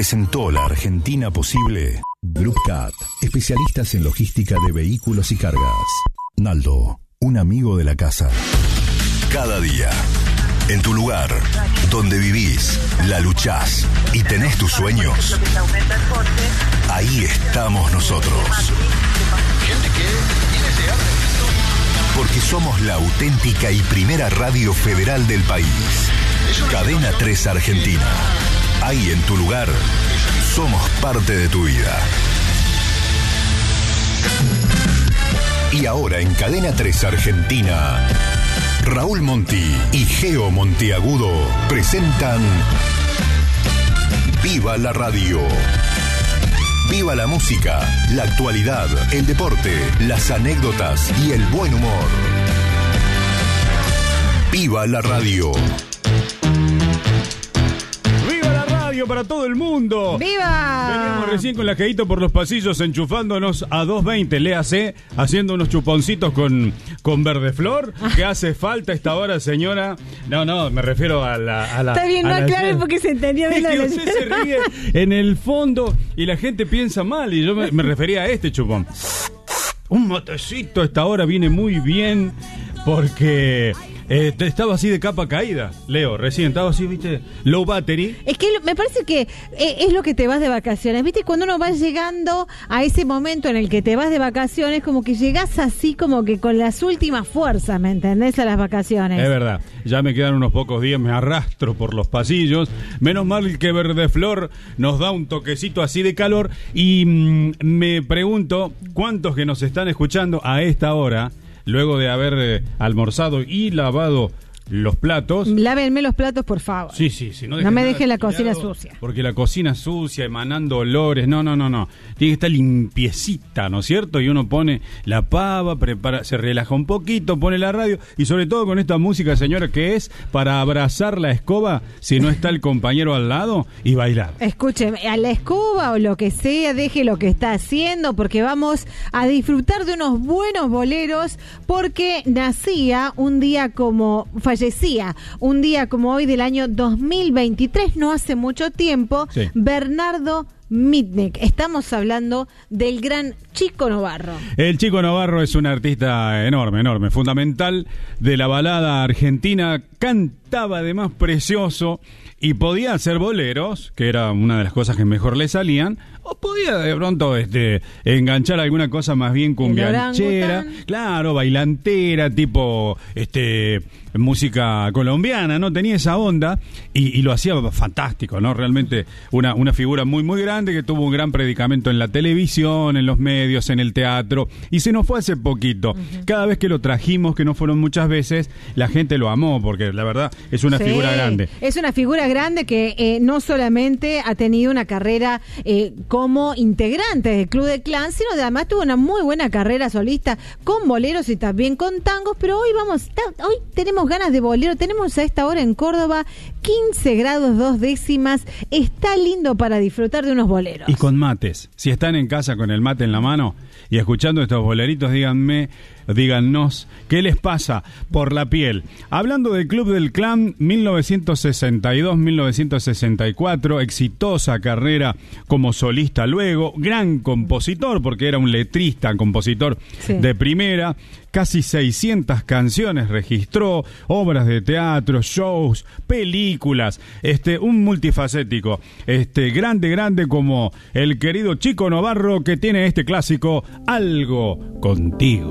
presentó La Argentina Posible. Group Cat, especialistas en logística de vehículos y cargas. Naldo, un amigo de la casa. Cada día, en tu lugar, donde vivís, la luchás y tenés tus sueños, ahí estamos nosotros. Porque somos la auténtica y primera radio federal del país. Cadena 3 Argentina. Ahí en tu lugar, somos parte de tu vida. Y ahora en Cadena 3 Argentina, Raúl Monti y Geo Monteagudo presentan Viva la Radio. Viva la música, la actualidad, el deporte, las anécdotas y el buen humor. Viva la Radio. Para todo el mundo. ¡Viva! Veníamos recién con la Geito por los pasillos enchufándonos a 220, léase, haciendo unos chuponcitos con verde flor. ¿Qué hace falta esta hora, señora? No, me refiero a la Está bien, no aclares porque se entendió bien es que usted se ríe en el fondo y la gente piensa mal y yo me refería a este chupón. Un matecito a esta hora viene muy bien porque... estaba así de capa caída, Leo, recién estaba así, viste, low battery. Es que me parece que es lo que te vas de vacaciones, viste, cuando uno va llegando a ese momento en el que te vas de vacaciones, como que llegás así como que con las últimas fuerzas, ¿me entendés? A las vacaciones. Es verdad, ya me quedan unos pocos días, me arrastro por los pasillos, menos mal que Verde Flor nos da un toquecito así de calor y me pregunto cuántos que nos están escuchando a esta hora, luego de haber almorzado y lavado los platos. Lávenme los platos, por favor. Sí. No me dejen la cocina sucia. Porque la cocina sucia, emanando olores. No. Tiene que estar limpiecita, ¿no es cierto? Y uno pone la pava, prepara, se relaja un poquito, pone la radio. Y sobre todo con esta música, señora, que es para abrazar la escoba si no está el compañero al lado y bailar. Escúcheme, a la escoba o lo que sea, deje lo que está haciendo, porque vamos a disfrutar de unos buenos boleros, porque fallecía un día como hoy del año 2023, no hace mucho tiempo, sí. Bernardo Mitnick. Estamos hablando del gran Chico Novarro. El Chico Novarro es un artista enorme, fundamental de la balada argentina, cantaba además precioso y podía hacer boleros, que era una de las cosas que mejor le salían, o podía de pronto enganchar alguna cosa más bien cumbianchera, claro, bailantera, tipo música colombiana, ¿no? Tenía esa onda y lo hacía fantástico, ¿no? Realmente una figura muy, muy grande que tuvo un gran predicamento en la televisión, en los medios, en el teatro, y se nos fue hace poquito. Uh-huh. Cada vez que lo trajimos, que no fueron muchas veces, la gente lo amó, porque la verdad es una figura grande. Es una figura grande que no solamente ha tenido una carrera como integrante del Club de Clan, sino que además tuvo una muy buena carrera solista con boleros y también con tangos, pero hoy tenemos ganas de bolero. Tenemos a esta hora en Córdoba 15 grados 2 décimas, está lindo para disfrutar de unos boleros. Y con mates, si están en casa con el mate en la mano y escuchando estos boleritos, díganos qué les pasa por la piel. Hablando del Club del Clan, 1962-1964, exitosa carrera como solista luego, gran compositor, porque era un letrista, compositor de primera, casi 600 canciones registró, obras de teatro, shows, películas, un multifacético, grande como el querido Chico Novarro, que tiene este clásico, Algo Contigo.